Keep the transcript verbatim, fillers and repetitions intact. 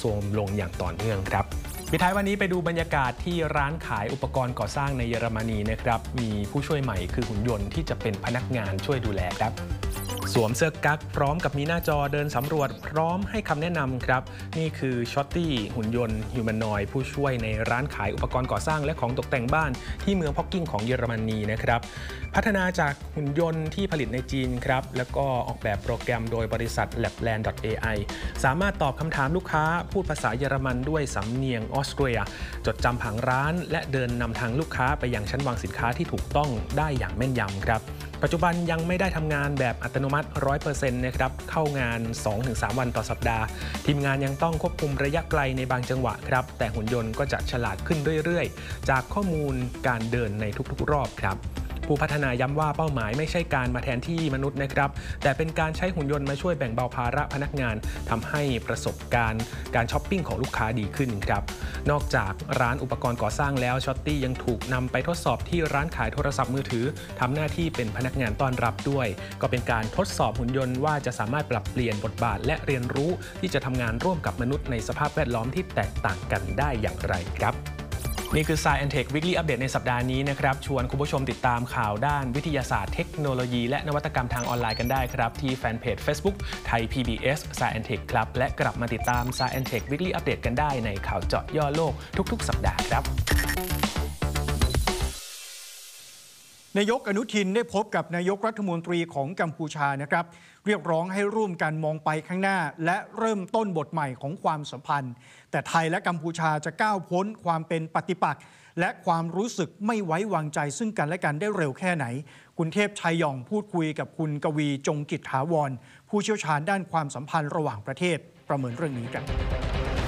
ทรมลงอย่างต่อเนื่องครับปิดท้ายวันนี้ไปดูบรรยากาศที่ร้านขายอุปกรณ์ก่อสร้างในเยอรมนีนะครับมีผู้ช่วยใหม่คือหุ่นยนต์ที่จะเป็นพนักงานช่วยดูแลครับสวมเสื้อกั๊กพร้อมกับมีหน้าจอเดินสำรวจพร้อมให้คำแนะนำครับนี่คือช็อตตี้หุ่นยนต์ฮิวแมนนอยด์ผู้ช่วยในร้านขายอุปกรณ์ก่อสร้างและของตกแต่งบ้านที่เมืองพ็อกกิ้งของเยอรมนีนะครับพัฒนาจากหุ่นยนต์ที่ผลิตในจีนครับแล้วก็ออกแบบโปรแกรมโดยบริษัท แลบแลนด์ ดอท เอ ไอ สามารถตอบคำถามลูกค้าพูดภาษาเยอรมันด้วยสำเนียงออสเตรียจดจำผังร้านและเดินนำทางลูกค้าไปยังชั้นวางสินค้าที่ถูกต้องได้อย่างแม่นยำครับปัจจุบันยังไม่ได้ทำงานแบบอัตโนมัติ ร้อยเปอร์เซ็นต์ นะครับเข้างาน สองถึงสาม วันต่อสัปดาห์ทีมงานยังต้องควบคุมระยะไกลในบางจังหวะครับแต่หุ่นยนต์ก็จะฉลาดขึ้นเรื่อยๆจากข้อมูลการเดินในทุกๆรอบครับผู้พัฒนาย้ำว่าเป้าหมายไม่ใช่การมาแทนที่มนุษย์นะครับแต่เป็นการใช้หุ่นยนต์มาช่วยแบ่งเบาภาระพนักงานทำให้ประสบการณ์การช้อปปิ้งของลูกค้าดีขึ้นครับนอกจากร้านอุปกรณ์ก่อสร้างแล้วช็อตตี้ยังถูกนำไปทดสอบที่ร้านขายโทรศัพท์มือถือทำหน้าที่เป็นพนักงานต้อนรับด้วยก็เป็นการทดสอบหุ่นยนต์ว่าจะสามารถปรับเปลี่ยนบทบาทและเรียนรู้ที่จะทำงานร่วมกับมนุษย์ในสภาพแวดล้อมที่แตกต่างกันได้อย่างไรครับนี่คือ Science and Tech Weekly Update ในสัปดาห์นี้นะครับชวนคุณผู้ชมติดตามข่าวด้านวิทยาศาสตร์เทคโนโลยีและนวัตกรรมทางออนไลน์กันได้ครับที่แฟนเพจ Facebook ไทย พี บี เอส Science and Tech ครับและกลับมาติดตาม Science and Tech Weekly Update กันได้ในข่าวเจาะย่อโลกทุกๆสัปดาห์ครับนายกอนุทินได้พบกับนายกรัฐมนตรีของกัมพูชานะครับเรียกร้องให้ร่วมกันมองไปข้างหน้าและเริ่มต้นบทใหม่ของความสัมพันธ์แต่ไทยและกัมพูชาจะก้าวพ้นความเป็นปฏิปักษ์และความรู้สึกไม่ไว้วางใจซึ่งกันและกันได้เร็วแค่ไหนคุณเทพชัยหย่องพูดคุยกับคุณกวีจงกิจถาวรผู้เชี่ยวชาญด้านความสัมพันธ์ระหว่างประเทศประเมินเรื่องนี้กัน